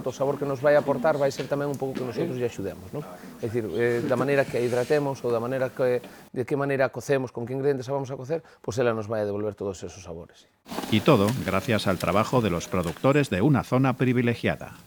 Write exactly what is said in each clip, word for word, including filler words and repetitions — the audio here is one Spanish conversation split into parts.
tanto, o sabor que nos vai aportar vai ser tamén un pouco que nosotros lle axudemos, non? É dicir, eh, da maneira que a hidratemos ou da maneira que, de que maneira cocemos, con que ingredientes a vamos a cocer, pois ela nos vai a devolver todos esos sabores. Y todo gracias al trabajo de los productores de una zona privilegiada.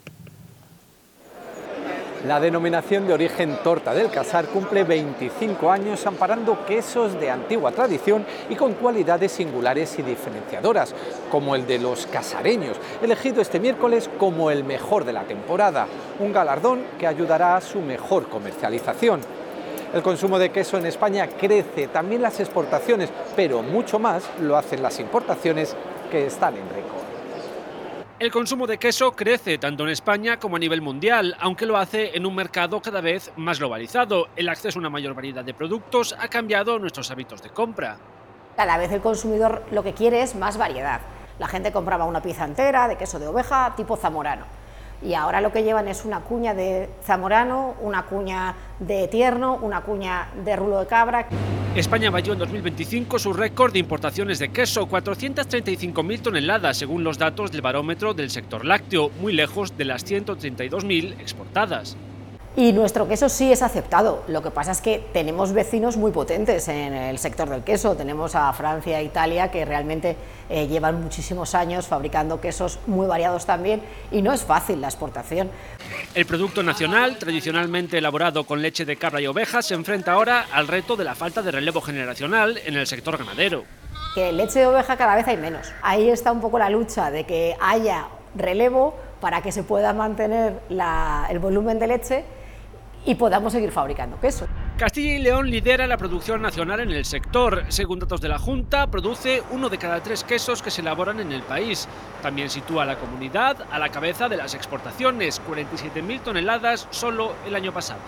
La denominación de origen Torta del Casar cumple veinticinco años amparando quesos de antigua tradición y con cualidades singulares y diferenciadoras, como el de los casareños, elegido este miércoles como el mejor de la temporada, un galardón que ayudará a su mejor comercialización. El consumo de queso en España crece, también las exportaciones, pero mucho más lo hacen las importaciones, que están en récord. El consumo de queso crece tanto en España como a nivel mundial, aunque lo hace en un mercado cada vez más globalizado. El acceso a una mayor variedad de productos ha cambiado nuestros hábitos de compra. Cada vez el consumidor lo que quiere es más variedad. La gente compraba una pieza entera de queso de oveja tipo zamorano. Y ahora lo que llevan es una cuña de zamorano, una cuña de tierno, una cuña de rulo de cabra. España batió en dos mil veinticinco su récord de importaciones de queso, cuatrocientas treinta y cinco mil toneladas, según los datos del barómetro del sector lácteo, muy lejos de las ciento treinta y dos mil exportadas. Y nuestro queso sí es aceptado, lo que pasa es que tenemos vecinos muy potentes en el sector del queso, tenemos a Francia e Italia que realmente eh, llevan muchísimos años fabricando quesos muy variados también y no es fácil la exportación. El producto nacional, tradicionalmente elaborado con leche de cabra y oveja, se enfrenta ahora al reto de la falta de relevo generacional en el sector ganadero. Que leche de oveja cada vez hay menos, ahí está un poco la lucha de que haya relevo para que se pueda mantener la, el volumen de leche y podamos seguir fabricando queso. Castilla y León lidera la producción nacional en el sector. Según datos de la Junta, produce uno de cada tres quesos que se elaboran en el país. También sitúa a la comunidad a la cabeza de las exportaciones, cuarenta y siete mil toneladas solo el año pasado.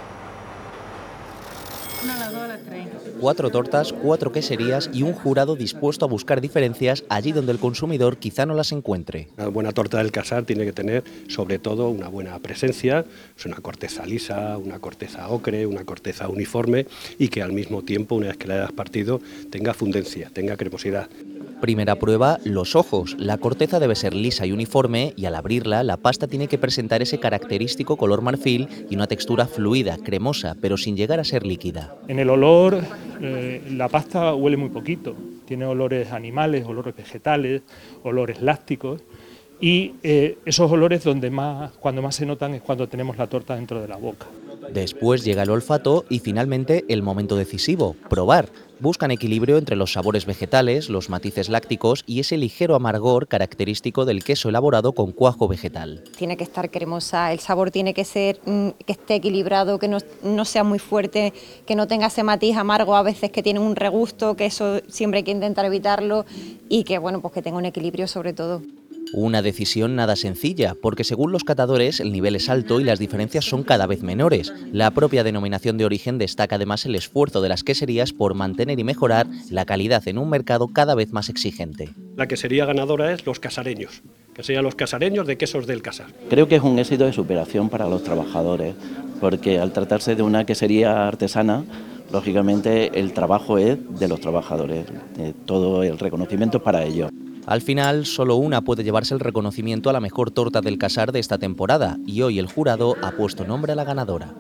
Cuatro tortas, cuatro queserías y un jurado dispuesto a buscar diferencias allí donde el consumidor quizá no las encuentre. Una buena torta del Casar tiene que tener sobre todo una buena presencia, es una corteza lisa, una corteza ocre, una corteza uniforme y que al mismo tiempo, una vez que la hayas partido, tenga fundencia, tenga cremosidad. Primera prueba, los ojos. La corteza debe ser lisa y uniforme y al abrirla la pasta tiene que presentar ese característico color marfil y una textura fluida, cremosa, pero sin llegar a ser líquida. En el olor, eh, la pasta huele muy poquito. Tiene olores animales, olores vegetales, olores lácticos y eh, esos olores donde más, cuando más se notan es cuando tenemos la torta dentro de la boca. Después llega el olfato y finalmente el momento decisivo, probar. Buscan equilibrio entre los sabores vegetales, los matices lácticos y ese ligero amargor característico del queso elaborado con cuajo vegetal. Tiene que estar cremosa, el sabor tiene que ser que esté equilibrado, que no, no sea muy fuerte, que no tenga ese matiz amargo a veces que tiene un regusto, que eso siempre hay que intentar evitarlo y que bueno, pues que tenga un equilibrio sobre todo. Una decisión nada sencilla, porque según los catadores el nivel es alto y las diferencias son cada vez menores. La propia denominación de origen destaca además el esfuerzo de las queserías por mantener y mejorar la calidad en un mercado cada vez más exigente. La quesería ganadora es los casareños, que sean los casareños de quesos del Casar. Creo que es un éxito de superación para los trabajadores, porque al tratarse de una quesería artesana, lógicamente el trabajo es de los trabajadores, de todo el reconocimiento es para ellos. Al final, solo una puede llevarse el reconocimiento a la mejor torta del Casar de esta temporada y hoy el jurado ha puesto nombre a la ganadora.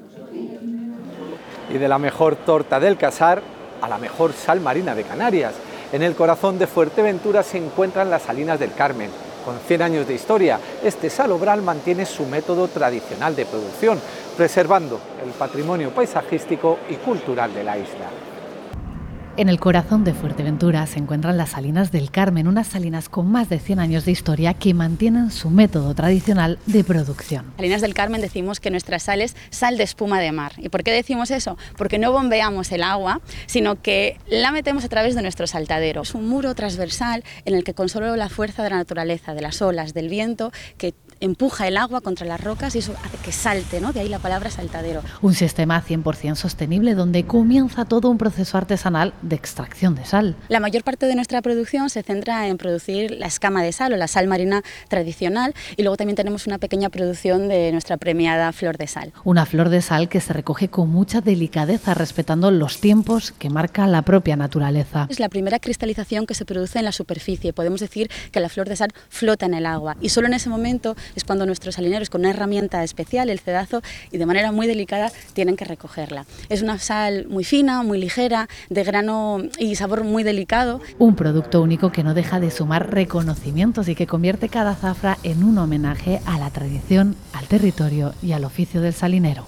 Y de la mejor torta del Casar a la mejor sal marina de Canarias. En el corazón de Fuerteventura se encuentran las Salinas del Carmen. Con cien años de historia, este salobral mantiene su método tradicional de producción, preservando el patrimonio paisajístico y cultural de la isla. En el corazón de Fuerteventura se encuentran las Salinas del Carmen, unas salinas con más de cien años de historia que mantienen su método tradicional de producción. Salinas del Carmen decimos que nuestra sal es sal de espuma de mar. ¿Y por qué decimos eso? Porque no bombeamos el agua, sino que la metemos a través de nuestro saltadero. Es un muro transversal en el que con solo la fuerza de la naturaleza, de las olas, del viento, que empuja el agua contra las rocas y eso hace que salte, ¿no? De ahí la palabra saltadero. Un sistema cien por ciento sostenible donde comienza todo un proceso artesanal de extracción de sal. La mayor parte de nuestra producción se centra en producir la escama de sal o la sal marina tradicional y luego también tenemos una pequeña producción de nuestra premiada flor de sal. Una flor de sal que se recoge con mucha delicadeza respetando los tiempos que marca la propia naturaleza. Es la primera cristalización que se produce en la superficie. Podemos decir que la flor de sal flota en el agua y solo en ese momento es cuando nuestros salineros, con una herramienta especial, el cedazo, y de manera muy delicada tienen que recogerla. Es una sal muy fina, muy ligera, de grano y sabor muy delicado. Un producto único que no deja de sumar reconocimientos y que convierte cada zafra en un homenaje a la tradición, al territorio y al oficio del salinero.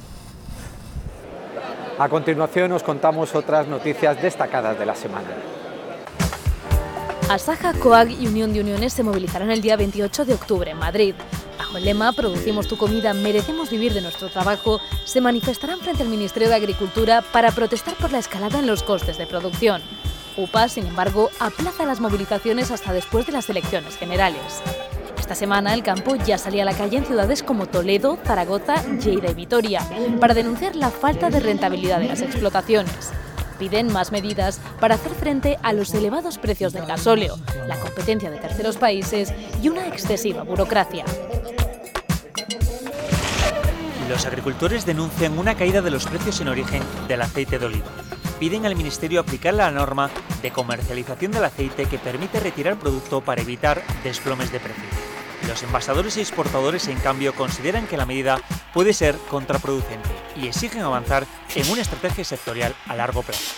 A continuación os contamos otras noticias destacadas de la semana. Asaja, Coag y Unión de Uniones se movilizarán el día veintiocho de octubre en Madrid. Bajo el lema "Producimos tu comida, merecemos vivir de nuestro trabajo", se manifestarán frente al Ministerio de Agricultura para protestar por la escalada en los costes de producción. UPA, sin embargo, aplaza las movilizaciones hasta después de las elecciones generales. Esta semana el campo ya salía a la calle en ciudades como Toledo, Zaragoza, Lleida y Vitoria para denunciar la falta de rentabilidad de las explotaciones. Piden más medidas para hacer frente a los elevados precios del gasóleo, la competencia de terceros países y una excesiva burocracia. Los agricultores denuncian una caída de los precios en origen del aceite de oliva. Piden al Ministerio aplicar la norma de comercialización del aceite que permite retirar producto para evitar desplomes de precio. Los envasadores y exportadores, en cambio, consideran que la medida puede ser contraproducente y exigen avanzar en una estrategia sectorial a largo plazo.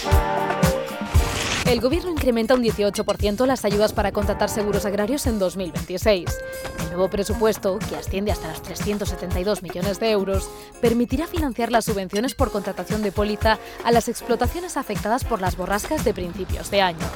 El Gobierno incrementa un dieciocho por ciento las ayudas para contratar seguros agrarios en dos mil veintiséis. El nuevo presupuesto, que asciende hasta los trescientos setenta y dos millones de euros, permitirá financiar las subvenciones por contratación de póliza a las explotaciones afectadas por las borrascas de principios de año.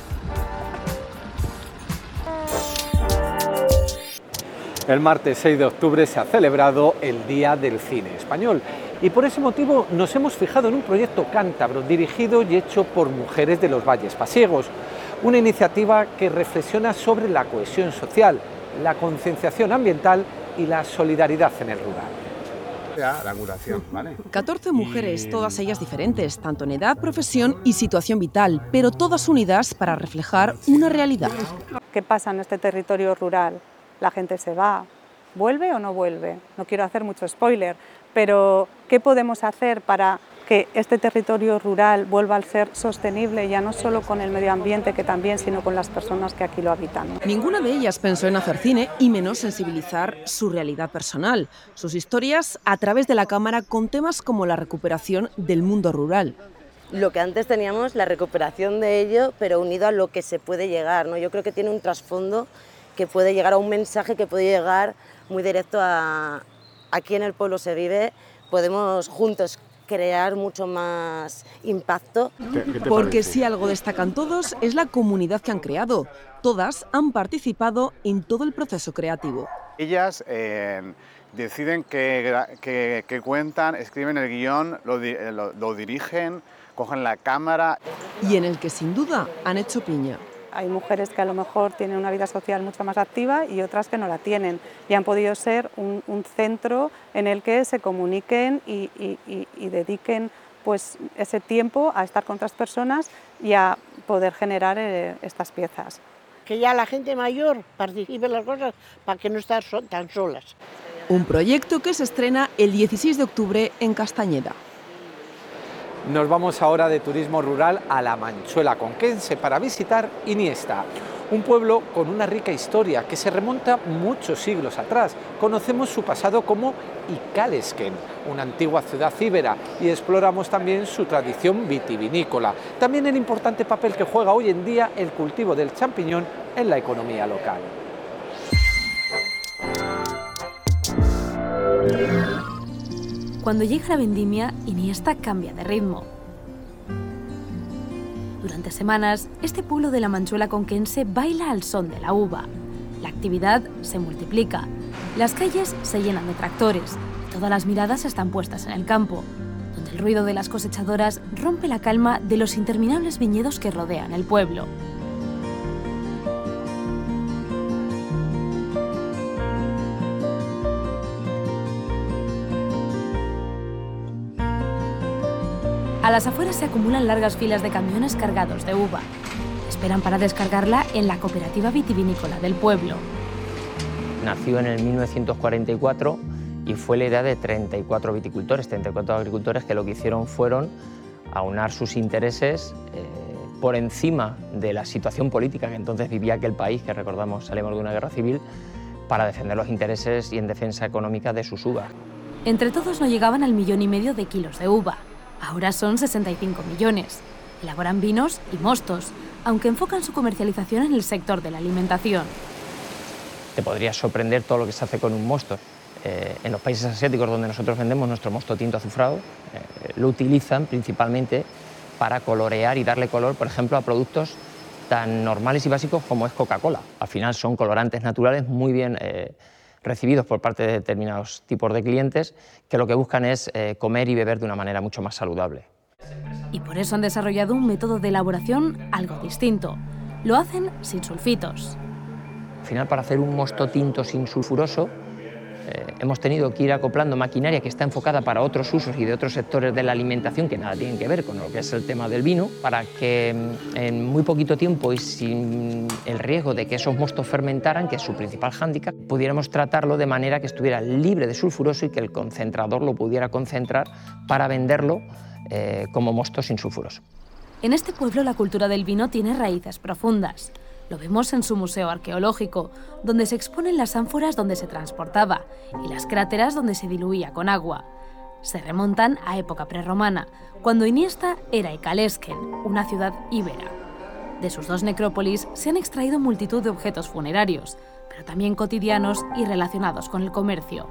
El martes seis de octubre se ha celebrado el Día del Cine Español y por ese motivo nos hemos fijado en un proyecto cántabro dirigido y hecho por mujeres de los valles pasiegos, una iniciativa que reflexiona sobre la cohesión social, la concienciación ambiental y la solidaridad en el rural. La curación, ¿vale? catorce mujeres, todas ellas diferentes, tanto en edad, profesión y situación vital, pero todas unidas para reflejar una realidad. ¿Qué pasa en este territorio rural? La gente se va, ¿vuelve o no vuelve? No quiero hacer mucho spoiler, pero ¿qué podemos hacer para que este territorio rural vuelva a ser sostenible, ya no solo con el medio ambiente, que también, sino con las personas que aquí lo habitan? Ninguna de ellas pensó en hacer cine y menos sensibilizar su realidad personal, sus historias a través de la cámara con temas como la recuperación del mundo rural. Lo que antes teníamos, la recuperación de ello, pero unido a lo que se puede llegar, ¿no? Yo creo que tiene un trasfondo que puede llegar a un mensaje que puede llegar muy directo a aquí en el pueblo se vive, podemos juntos crear mucho más impacto. Porque si algo destacan todos es la comunidad que han creado. Todas han participado en todo el proceso creativo. Ellas eh, deciden qué, qué, qué cuentan, escriben el guión, lo, lo, lo dirigen, cogen la cámara. Y en el que sin duda han hecho piña. Hay mujeres que a lo mejor tienen una vida social mucho más activa y otras que no la tienen. Y han podido ser un, un centro en el que se comuniquen y, y, y, y dediquen pues, ese tiempo a estar con otras personas y a poder generar eh, estas piezas. Que ya la gente mayor participe en las cosas para que no estén so- tan solas. Un proyecto que se estrena el dieciséis de octubre en Castañeda. Nos vamos ahora de turismo rural a la Manchuela conquense para visitar Iniesta, un pueblo con una rica historia que se remonta muchos siglos atrás. Conocemos su pasado como Icalesken, una antigua ciudad íbera, y exploramos también su tradición vitivinícola. También el importante papel que juega hoy en día el cultivo del champiñón en la economía local. Cuando llega la vendimia, Iniesta cambia de ritmo. Durante semanas, este pueblo de la Manchuela conquense baila al son de la uva. La actividad se multiplica. Las calles se llenan de tractores y todas las miradas están puestas en el campo, donde el ruido de las cosechadoras rompe la calma de los interminables viñedos que rodean el pueblo. A las afueras se acumulan largas filas de camiones cargados de uva. Esperan para descargarla en la cooperativa vitivinícola del pueblo. Nació en el mil novecientos cuarenta y cuatro y fue la idea de treinta y cuatro viticultores, treinta y cuatro agricultores que lo que hicieron fueron aunar sus intereses eh, por encima de la situación política que entonces vivía aquel país, que recordamos salimos de una guerra civil, para defender los intereses y en defensa económica de sus uvas. Entre todos no llegaban al millón y medio de kilos de uva. Ahora son sesenta y cinco millones. Elaboran vinos y mostos, aunque enfocan su comercialización en el sector de la alimentación. Te podría sorprender todo lo que se hace con un mosto. Eh, en los países asiáticos donde nosotros vendemos nuestro mosto tinto azufrado, eh, lo utilizan principalmente para colorear y darle color, por ejemplo, a productos tan normales y básicos como es Coca-Cola. Al final son colorantes naturales muy bien eh, recibidos por parte de determinados tipos de clientes que lo que buscan es eh, comer y beber de una manera mucho más saludable. Y por eso han desarrollado un método de elaboración algo distinto. Lo hacen sin sulfitos. Al final, para hacer un mosto tinto sin sulfuroso, eh, hemos tenido que ir acoplando maquinaria que está enfocada para otros usos y de otros sectores de la alimentación que nada tienen que ver con lo que es el tema del vino, para que en muy poquito tiempo y sin el riesgo de que esos mostos fermentaran, que es su principal hándicap, pudiéramos tratarlo de manera que estuviera libre de sulfuroso y que el concentrador lo pudiera concentrar para venderlo eh, como mosto sin sulfuroso. En este pueblo la cultura del vino tiene raíces profundas. Lo vemos en su museo arqueológico, donde se exponen las ánforas donde se transportaba y las cráteras donde se diluía con agua. Se remontan a época prerromana, cuando Iniesta era Icalesquen, una ciudad íbera. De sus dos necrópolis se han extraído multitud de objetos funerarios, pero también cotidianos y relacionados con el comercio.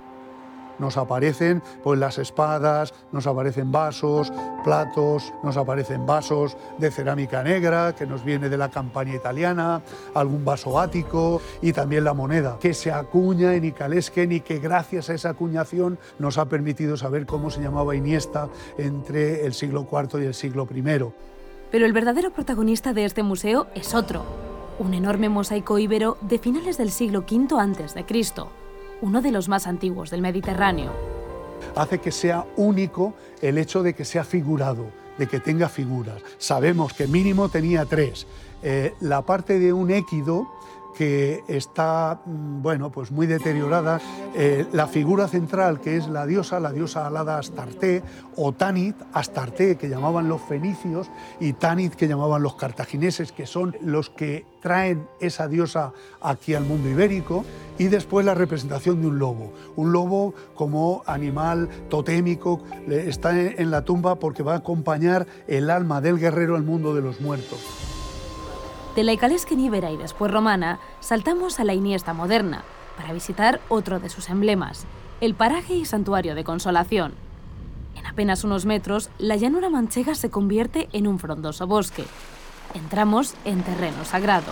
Nos aparecen pues, las espadas, nos aparecen vasos, platos, nos aparecen vasos de cerámica negra, que nos viene de la campaña italiana, algún vaso ático y también la moneda, que se acuña en Icalesquen y que gracias a esa acuñación nos ha permitido saber cómo se llamaba Iniesta entre el siglo cuarto y el siglo primero. Pero el verdadero protagonista de este museo es otro, un enorme mosaico íbero de finales del siglo quinto antes de Cristo. Uno de los más antiguos del Mediterráneo. Hace que sea único el hecho de que sea figurado, de que tenga figuras. Sabemos que mínimo tenía tres. Eh, la parte de un équido que está, bueno, pues muy deteriorada, eh, la figura central, que es la diosa, la diosa alada Astarte, o Tanit, Astarte, que llamaban los fenicios, y Tanit, que llamaban los cartagineses, que son los que traen esa diosa aquí al mundo ibérico, y después la representación de un lobo. Un lobo como animal totémico, está en la tumba porque va a acompañar el alma del guerrero al mundo de los muertos. De la Icalesquen íbera y después romana, saltamos a la Iniesta moderna, para visitar otro de sus emblemas, el paraje y santuario de Consolación. En apenas unos metros, la llanura manchega se convierte en un frondoso bosque. Entramos en terreno sagrado.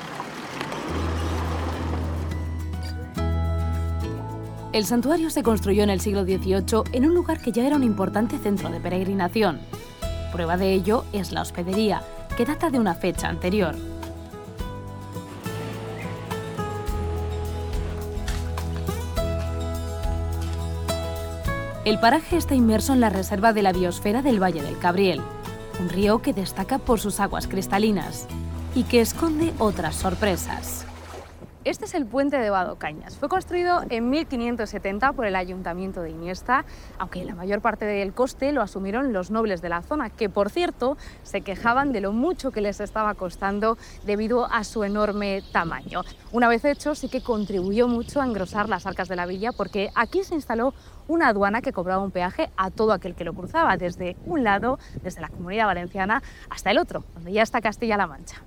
El santuario se construyó en el siglo dieciocho en un lugar que ya era un importante centro de peregrinación. Prueba de ello es la hospedería, que data de una fecha anterior. El paraje está inmerso en la reserva de la biosfera del Valle del Cabriel, un río que destaca por sus aguas cristalinas y que esconde otras sorpresas. Este es el puente de Badocañas. Fue construido en mil quinientos setenta por el Ayuntamiento de Iniesta, aunque la mayor parte del coste lo asumieron los nobles de la zona, que por cierto se quejaban de lo mucho que les estaba costando debido a su enorme tamaño. Una vez hecho, sí que contribuyó mucho a engrosar las arcas de la villa, porque aquí se instaló una aduana que cobraba un peaje a todo aquel que lo cruzaba, desde un lado, desde la Comunidad Valenciana, hasta el otro, donde ya está Castilla-La Mancha.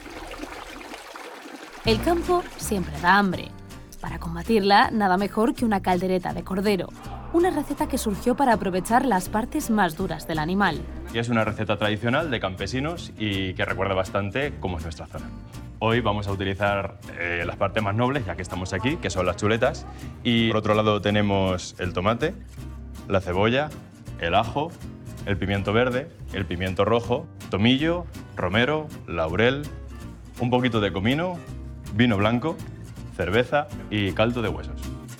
El campo siempre da hambre. Para combatirla, nada mejor que una caldereta de cordero, una receta que surgió para aprovechar las partes más duras del animal. Y es una receta tradicional de campesinos y que recuerda bastante cómo es nuestra zona. Hoy vamos a utilizar eh, las partes más nobles, ya que estamos aquí, que son las chuletas. Y por otro lado tenemos el tomate, la cebolla, el ajo, el pimiento verde, el pimiento rojo, tomillo, romero, laurel, un poquito de comino, vino blanco, cerveza y caldo de huesos.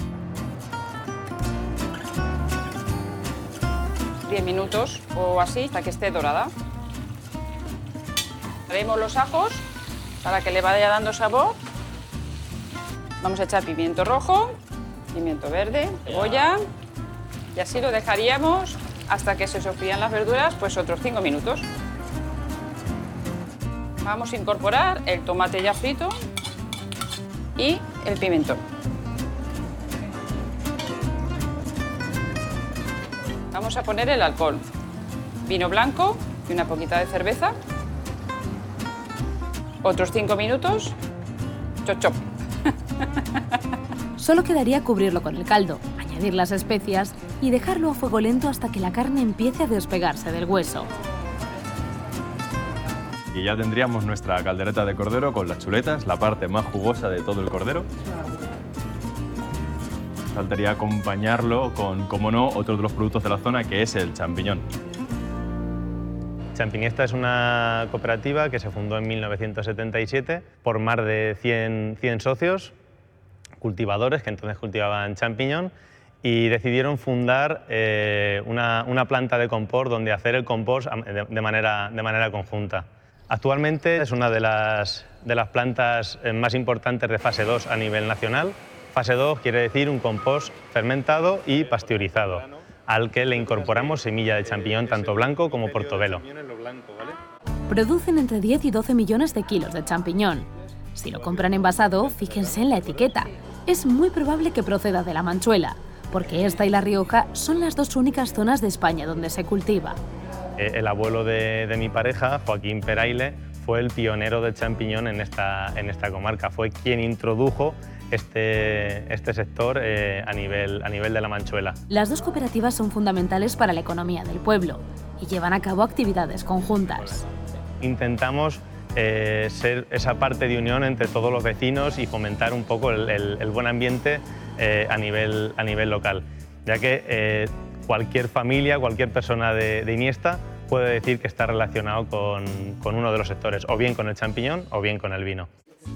diez minutos o así hasta que esté dorada. Haremos los ajos para que le vaya dando sabor. Vamos a echar pimiento rojo, pimiento verde, cebolla y así lo dejaríamos hasta que se sofrían las verduras, pues otros cinco minutos. Vamos a incorporar el tomate ya frito y el pimentón. Vamos a poner el alcohol. Vino blanco y una poquita de cerveza. Otros cinco minutos. Chop, chop. Solo quedaría cubrirlo con el caldo, añadir las especias y dejarlo a fuego lento hasta que la carne empiece a despegarse del hueso. Y ya tendríamos nuestra caldereta de cordero con las chuletas, la parte más jugosa de todo el cordero. Faltaría acompañarlo con, como no, otro de los productos de la zona, que es el champiñón. Champiniesta es una cooperativa que se fundó en mil novecientos setenta y siete por más de cien, cien socios, cultivadores que entonces cultivaban champiñón, y decidieron fundar eh, una, una planta de compost donde hacer el compost de, de, manera, de manera conjunta. Actualmente es una de las, de las plantas más importantes de fase dos a nivel nacional. Fase dos quiere decir un compost fermentado y pasteurizado, al que le incorporamos semilla de champiñón tanto blanco como portobelo. Producen entre diez y doce millones de kilos de champiñón. Si lo compran envasado, fíjense en la etiqueta. Es muy probable que proceda de la Manchuela, porque esta y La Rioja son las dos únicas zonas de España donde se cultiva. El abuelo de, de mi pareja, Joaquín Peraile, fue el pionero del champiñón en esta, en esta comarca. Fue quien introdujo este, este sector eh, a, nivel, a nivel de la Manchuela. Las dos cooperativas son fundamentales para la economía del pueblo y llevan a cabo actividades conjuntas. Intentamos eh, ser esa parte de unión entre todos los vecinos y fomentar un poco el, el, el buen ambiente eh, a, nivel, a nivel local, ya que eh, cualquier familia, cualquier persona de, de Iniesta puede decir que está relacionado con, con uno de los sectores, o bien con el champiñón o bien con el vino.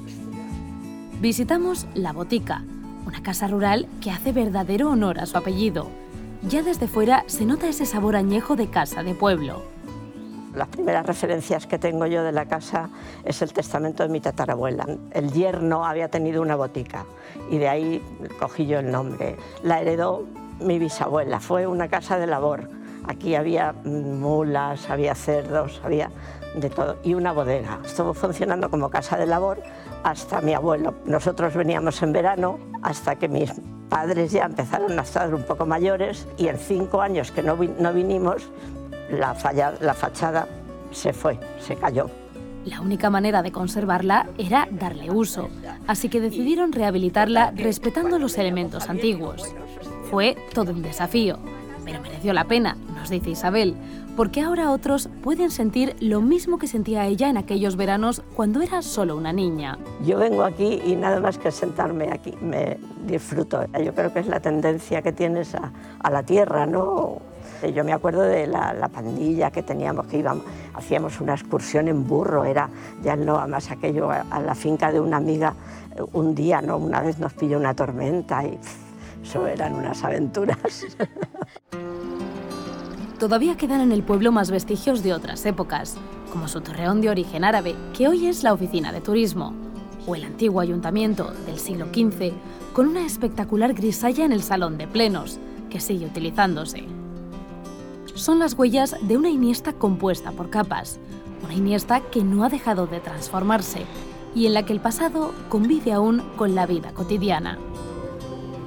Visitamos La Botica, una casa rural que hace verdadero honor a su apellido. Ya desde fuera se nota ese sabor añejo de casa de pueblo. Las primeras referencias que tengo yo de la casa es el testamento de mi tatarabuela. El yerno había tenido una botica y de ahí cogí yo el nombre. La heredó mi bisabuela, fue una casa de labor. Aquí había mulas, había cerdos, había de todo, y una bodega. Estuvo funcionando como casa de labor hasta mi abuelo. Nosotros veníamos en verano hasta que mis padres ya empezaron a estar un poco mayores, y en cinco años que no, vi no vinimos, la, falla la fachada se fue, se cayó. La única manera de conservarla era darle uso, así que decidieron rehabilitarla respetando los elementos antiguos. Fue todo un desafío, pero mereció la pena, nos dice Isabel, porque ahora otros pueden sentir lo mismo que sentía ella en aquellos veranos cuando era solo una niña. Yo vengo aquí y nada más que sentarme aquí me disfruto. Yo creo que es la tendencia que tienes a, a la tierra, ¿no? Yo me acuerdo de la, la pandilla que teníamos, que íbamos, hacíamos una excursión en burro, era ya no más aquello, a, a la finca de una amiga un día, ¿no? Una vez nos pilló una tormenta y pff, eso eran unas aventuras. Todavía quedan en el pueblo más vestigios de otras épocas, como su torreón de origen árabe, que hoy es la oficina de turismo, o el antiguo ayuntamiento del siglo quince, con una espectacular grisalla en el salón de plenos, que sigue utilizándose. Son las huellas de una Iniesta compuesta por capas, una Iniesta que no ha dejado de transformarse y en la que el pasado convive aún con la vida cotidiana.